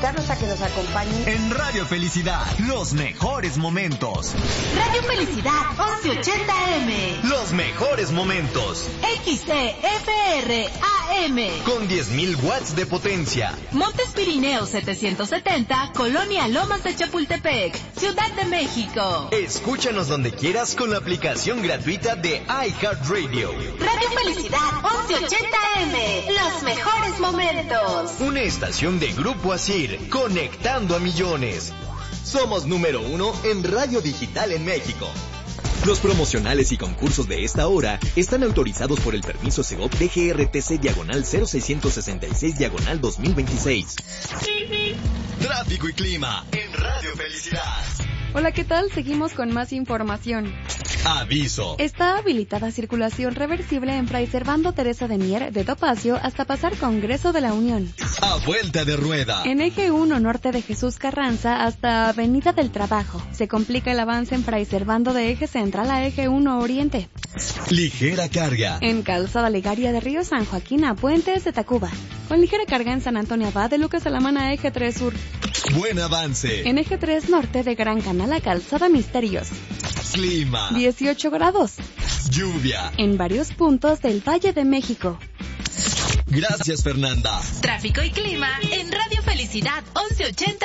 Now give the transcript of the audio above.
invitarlos a que nos acompañen en Radio Felicidad, los mejores momentos. Radio Felicidad 1180M. Los mejores momentos. XCFR AM. Con 10,000 watts de potencia. Montes Pirineos 770, Colonia Lomas de Chapultepec, Ciudad de México. Escúchanos donde quieras con la aplicación gratuita de iHeartRadio. Radio Felicidad 1180M. Los mejores momentos. Una estación de Grupo Asir, conectando a millones. Somos número 1 en radio digital en México. Los promocionales y concursos de esta hora están autorizados por el permiso Segov DGRTC/0666/2026. Tráfico y clima en Radio Felicidad. Hola, ¿qué tal? Seguimos con más información. Aviso. Está habilitada circulación reversible en Fray Servando Teresa de Mier de Topacio hasta pasar Congreso de la Unión. A vuelta de rueda. En eje 1 norte de Jesús Carranza hasta Avenida del Trabajo. Se complica el avance en Fray Servando de eje central a eje 1 oriente. Ligera carga. En Calzada Legaria de Río San Joaquín a Puentes de Tacuba. Con ligera carga en San Antonio Abad de Lucas Alamana a eje 3 sur. Buen avance. En eje 3 norte de Gran Canal a Calzada Misterios. Clima. 18 grados. Lluvia. En varios puntos del Valle de México. Gracias, Fernanda. Tráfico y clima en Radio Felicidad 1180.